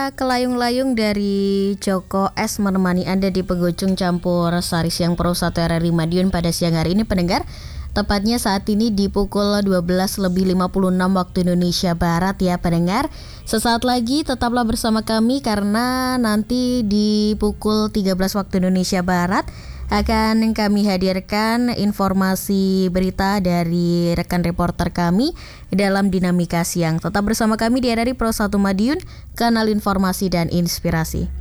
Kelayung-layung dari Joko S menemani Anda di penghujung campur Sari Siang Pro 1 RRI Madiun pada siang hari ini pendengar. Tepatnya saat ini di pukul 12:56 waktu Indonesia Barat ya pendengar. Sesaat lagi tetaplah bersama kami karena nanti di pukul 13 waktu Indonesia Barat akan kami hadirkan informasi berita dari rekan reporter kami dalam Dinamika Siang. Tetap bersama kami di RRI Pro 1 Madiun, kanal informasi dan inspirasi.